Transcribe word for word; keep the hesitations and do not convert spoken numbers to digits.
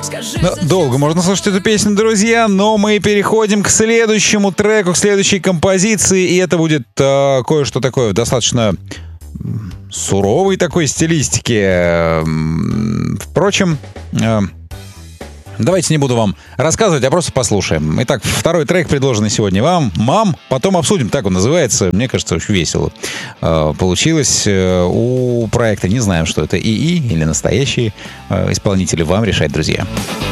Ну, долго можно слушать эту песню, друзья, но мы переходим к следующему треку, к следующей композиции, и это будет э, кое-что такое достаточно суровой такой стилистики. Впрочем, э, давайте не буду вам рассказывать, а просто послушаем. Итак, второй трек, предложенный сегодня вам. «Мам». Потом обсудим, так он называется. Мне кажется, очень весело э, получилось э, у проекта. Не знаем, что это ИИ или настоящие э, исполнители. Вам решать, друзья.